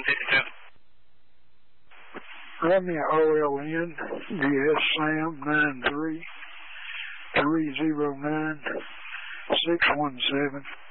Run me OLN DS Sam 93 309 617